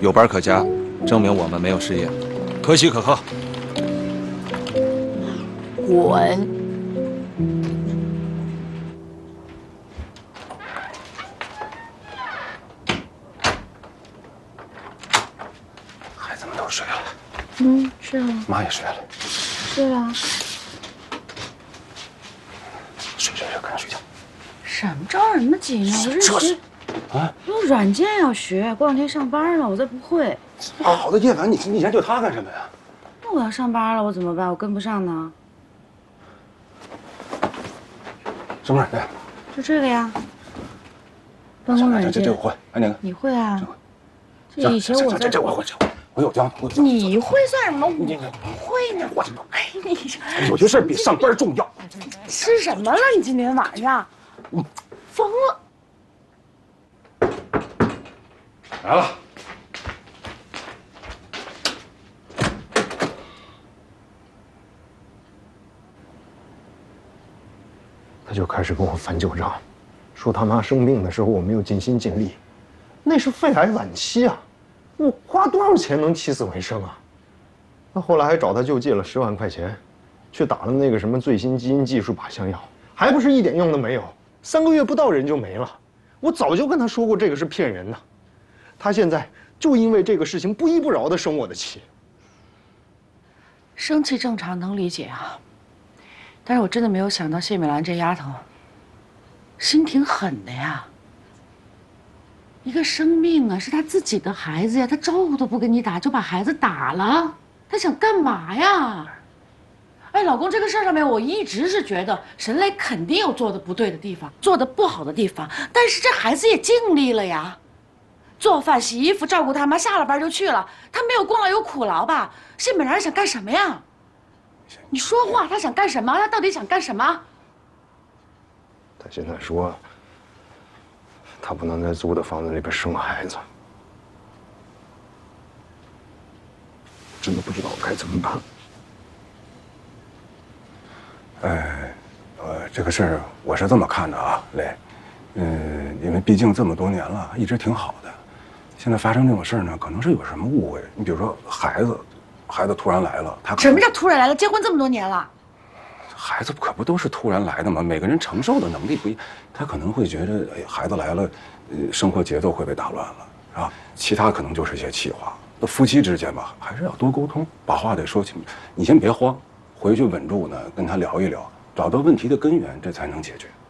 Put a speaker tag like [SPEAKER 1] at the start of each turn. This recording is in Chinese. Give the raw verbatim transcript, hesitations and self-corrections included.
[SPEAKER 1] 有班可加，证明我们没有失业，可喜可贺。
[SPEAKER 2] 滚！
[SPEAKER 3] 孩子们都睡了。
[SPEAKER 2] 嗯，是啊。
[SPEAKER 3] 妈也睡了。
[SPEAKER 2] 对啊。
[SPEAKER 3] 睡睡睡，赶紧睡觉。
[SPEAKER 2] 什么着什么急呢？我这学
[SPEAKER 3] 啊，
[SPEAKER 2] 我软件要学，过两天上班了，我再不会。
[SPEAKER 3] 好的夜晚，你你研究它干什么呀？
[SPEAKER 2] 那我要上班了，我怎么办？我跟不上呢。
[SPEAKER 3] 什么软件？
[SPEAKER 2] 就这个呀。办公软件。
[SPEAKER 3] 这这这我会，哎，那个
[SPEAKER 2] 你会啊？这以前我在
[SPEAKER 3] 这这我会，这我有教。
[SPEAKER 2] 你会算什么？
[SPEAKER 3] 你
[SPEAKER 2] 我不会呢。
[SPEAKER 3] 我怎么？
[SPEAKER 2] 哎，你
[SPEAKER 3] 有些事比上班重要。
[SPEAKER 2] 吃什么了？你今天晚上？
[SPEAKER 3] 你
[SPEAKER 2] 疯了。
[SPEAKER 3] 来了。他就开始跟我翻旧账，说他妈生病的时候我没有尽心尽力，那是肺癌晚期啊，我花多少钱能起死回生啊？那后来还找他就借了十万块钱，去打了那个什么最新基因技术靶向药，还不是一点用都没有，三个月不到人就没了。我早就跟他说过这个是骗人的，他现在就因为这个事情不依不饶地生我的气。
[SPEAKER 2] 生气正常，能理解啊。但是我真的没有想到谢美兰这丫头心挺狠的呀。一个生命啊，是她自己的孩子呀，她招呼都不跟你打就把孩子打了，她想干嘛呀？哎，老公，这个事儿上面我一直是觉得沈磊肯定有做的不对的地方，做的不好的地方，但是这孩子也尽力了呀，做饭、洗衣服、照顾他妈，下了班就去了，他没有功劳有苦劳吧？谢美兰想干什么呀？你说话，他想干什么？他到底想干什么？
[SPEAKER 3] 他现在说，他不能在租的房子里边生孩子，真的不知道该怎么办。呃，呃，这个事儿我是这么看的啊，磊，嗯，因为毕竟这么多年了，一直挺好的，现在发生这种事儿呢，可能是有什么误会。你比如说孩子，孩子突然来了，他
[SPEAKER 2] 什么叫突然来了？结婚这么多年了，
[SPEAKER 3] 孩子可不都是突然来的吗？每个人承受的能力不一，他可能会觉得，哎，孩子来了，呃，生活节奏会被打乱了，啊，其他可能就是一些气话。那夫妻之间吧，还是要多沟通，把话得说清楚。你先别慌，回去稳住呢，跟他聊一聊，找到问题的根源，这才能解决。